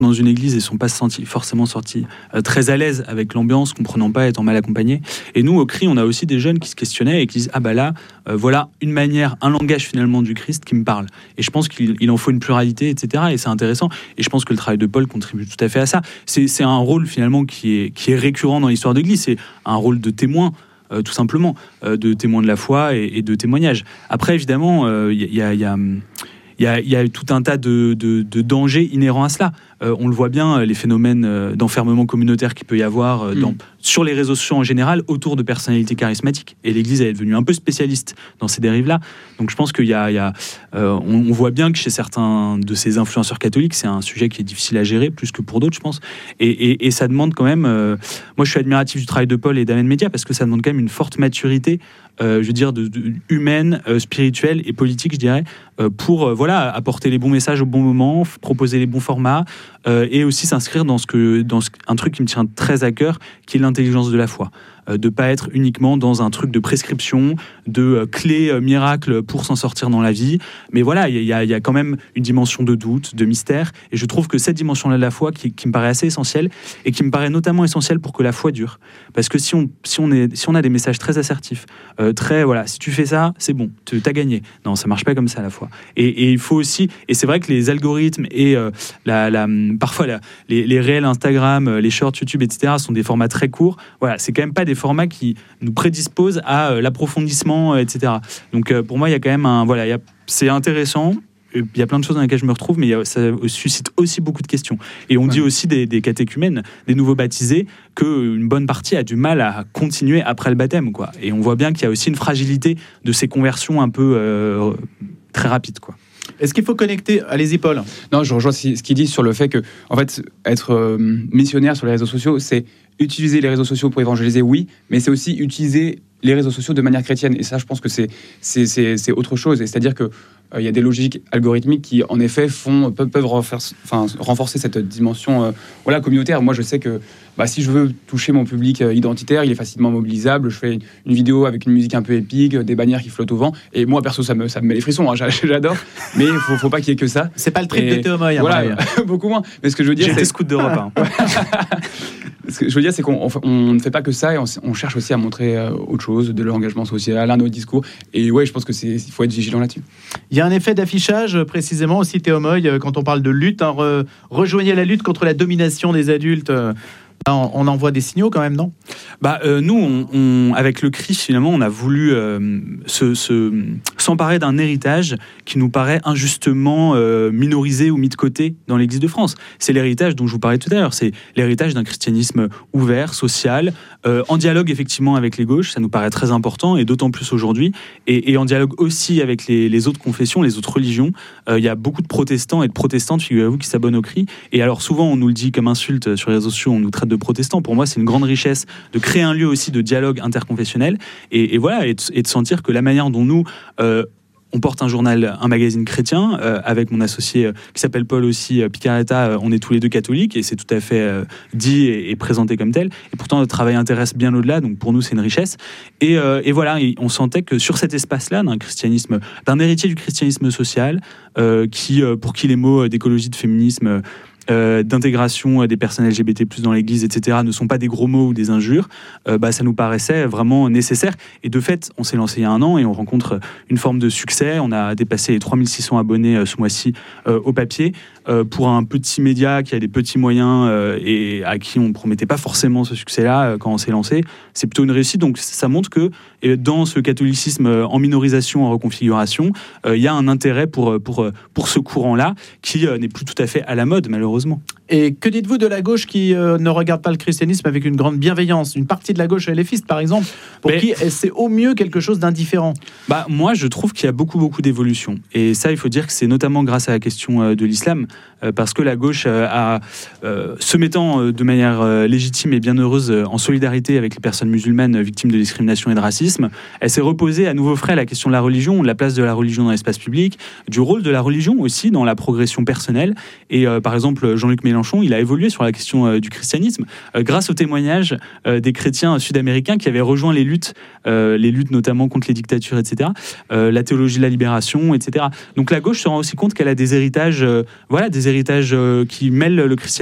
dans une église et ne sont pas forcément sortis très à l'aise avec l'ambiance, comprenant pas, étant mal accompagnés. Et nous, au CRI, on a aussi des jeunes qui se questionnaient et qui disent « Ah bah là, voilà une manière, un langage finalement du Christ qui me parle. » Et je pense qu'il en faut une pluralité, etc. Et c'est intéressant. Et je pense que le travail de Paul contribue tout à fait à ça. C'est un rôle finalement qui est récurrent dans l'histoire de l'Église. C'est un rôle de témoin. Tout simplement, de témoin de la foi et de témoignage. Après, évidemment, il y a tout un tas de dangers inhérents à cela. On le voit bien, les phénomènes d'enfermement communautaire qu'il peut y avoir sur les réseaux sociaux en général, autour de personnalités charismatiques. Et l'Église est devenue un peu spécialiste dans ces dérives-là. Donc je pense on voit bien que chez certains de ces influenceurs catholiques, c'est un sujet qui est difficile à gérer, plus que pour d'autres, je pense. Et ça demande quand même... moi, je suis admiratif du travail de Paul et d'Amen Media, parce que ça demande quand même une forte maturité, je veux dire, humaine, spirituelle et politique, je dirais, pour apporter les bons messages au bon moment, proposer les bons formats, et aussi s'inscrire dans un truc qui me tient très à cœur, qui est l'intelligence de la foi. De pas être uniquement dans un truc de prescription, de clés miracles pour s'en sortir dans la vie. Mais voilà, il y a quand même une dimension de doute, de mystère. Et je trouve que cette dimension-là de la foi, qui me paraît assez essentielle, et qui me paraît notamment essentielle pour que la foi dure. Parce que si on a des messages très assertifs, si tu fais ça, c'est bon, t'as gagné. Non, ça marche pas comme ça, la foi. Et il faut aussi, et c'est vrai que les algorithmes et parfois les réels Instagram, les shorts YouTube, etc., sont des formats très courts. Voilà, c'est quand même pas des formats qui nous prédisposent à l'approfondissement, etc. Donc pour moi, il y a quand même c'est intéressant. Il y a plein de choses dans lesquelles je me retrouve, mais ça suscite aussi beaucoup de questions. Et on dit aussi des catéchumènes, des nouveaux baptisés, qu'une bonne partie a du mal à continuer après le baptême, quoi. Et on voit bien qu'il y a aussi une fragilité de ces conversions un peu très rapides, quoi. Est-ce qu'il faut connecter? Allez-y, Paul. Non, je rejoins ce qu'il dit sur le fait que, en fait, être missionnaire sur les réseaux sociaux, c'est utiliser les réseaux sociaux pour évangéliser, oui, mais c'est aussi utiliser les réseaux sociaux de manière chrétienne. Et ça, je pense que c'est autre chose. C'est-à-dire que il y a des logiques algorithmiques qui, en effet, peuvent renforcer cette dimension communautaire. Moi, je sais que si je veux toucher mon public identitaire, il est facilement mobilisable. Je fais une vidéo avec une musique un peu épique, des bannières qui flottent au vent. Et moi, perso, ça me met les frissons. Hein, j'adore. Mais il faut pas qu'il y ait que ça. C'est pas le trip de Théo Moy. Voilà, beaucoup moins. Mais ce que je veux dire, j'étais scout d'Europe 1. Ce que je veux dire, c'est qu'on ne fait pas que ça, et on cherche aussi à montrer autre chose, de l'engagement social, un autre discours. Et ouais, je pense qu'il faut être vigilant là-dessus. Il y a un effet d'affichage, précisément, aussi, Théo Moy, quand on parle de lutte. Rejoignez la lutte contre la domination des adultes. On envoie des signaux quand même, non ? Nous, avec le CRI, finalement, on a voulu s'emparer d'un héritage qui nous paraît injustement minorisé ou mis de côté dans l'Église de France. C'est l'héritage dont je vous parlais tout à l'heure. C'est l'héritage d'un christianisme ouvert, social, en dialogue effectivement avec les gauches. Ça nous paraît très important, et d'autant plus aujourd'hui. Et en dialogue aussi avec les autres confessions, les autres religions. Il y a beaucoup de protestants et de protestantes, figurez-vous, qui s'abonnent au CRI. Et alors souvent, on nous le dit comme insulte sur les réseaux sociaux, on nous traite de protestants. Pour moi, c'est une grande richesse de créer un lieu aussi de dialogue interconfessionnel et de sentir que la manière dont nous on porte un magazine chrétien avec mon associé qui s'appelle Paul aussi, Picaretta, on est tous les deux catholiques et c'est tout à fait dit et présenté comme tel. Et pourtant, notre travail intéresse bien au-delà, donc pour nous, c'est une richesse. Et voilà, on sentait que sur cet espace-là, d'un héritier du christianisme social, pour qui les mots d'écologie, de féminisme, d'intégration des personnes LGBT+ dans l'Église, etc., ne sont pas des gros mots ou des injures, ça nous paraissait vraiment nécessaire. Et de fait, on s'est lancé il y a un an et on rencontre une forme de succès. On a dépassé les 3600 abonnés ce mois-ci au papier, pour un petit média qui a des petits moyens et à qui on ne promettait pas forcément ce succès-là quand on s'est lancé. C'est plutôt une réussite. Donc ça montre que dans ce catholicisme en minorisation, en reconfiguration, il y a un intérêt pour ce courant-là qui n'est plus tout à fait à la mode, malheureusement. Et que dites-vous de la gauche qui ne regarde pas le christianisme avec une grande bienveillance ? Une partie de la gauche LFiste, par exemple, qui c'est au mieux quelque chose d'indifférent. Moi, je trouve qu'il y a beaucoup d'évolutions. Et ça, il faut dire que c'est notamment grâce à la question de l'islam, parce que la gauche se mettant de manière légitime et bien heureuse en solidarité avec les personnes musulmanes victimes de discrimination et de racisme, elle s'est reposée à nouveau frais à la question de la religion, de la place de la religion dans l'espace public, du rôle de la religion aussi dans la progression personnelle. Et par exemple, Jean-Luc Mélenchon, il a évolué sur la question du christianisme grâce au témoignage des chrétiens sud-américains qui avaient rejoint les luttes notamment contre les dictatures, etc., la théologie de la libération, etc. Donc la gauche se rend aussi compte qu'elle a des héritages héritages qui mêlent le christianisme